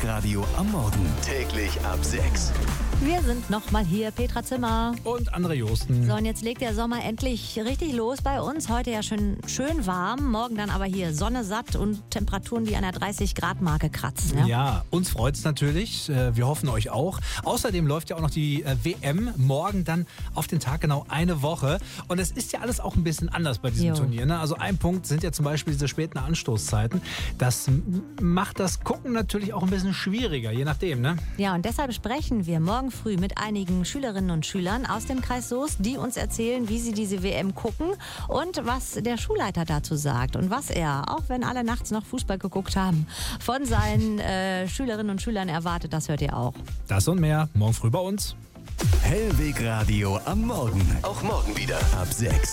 Hellwegradio am Morgen. Täglich ab 6. Wir sind nochmal hier, Petra Zimmer. Und André Josten. So, und jetzt legt der Sommer endlich richtig los bei uns. Heute ja schön warm, morgen dann aber hier Sonne satt und Temperaturen, die an der 30-Grad-Marke kratzen. Ja, Ja, uns freut es natürlich. Wir hoffen euch auch. Außerdem läuft ja auch noch die WM. Morgen dann auf den Tag genau eine Woche. Und es ist ja alles auch ein bisschen anders bei diesem Turnier. Ne? Also ein Punkt sind ja zum Beispiel diese späten Anstoßzeiten. Das macht das Gucken natürlich auch ein bisschen schwieriger, je nachdem. Ne? Ja, und deshalb sprechen wir morgen früh mit einigen Schülerinnen und Schülern aus dem Kreis Soest, die uns erzählen, wie sie diese WM gucken und was der Schulleiter dazu sagt und was er, auch wenn alle nachts noch Fußball geguckt haben, von seinen Schülerinnen und Schülern erwartet. Das hört ihr auch. Das und mehr morgen früh bei uns. Hellwegradio am Morgen. Auch morgen wieder ab 6.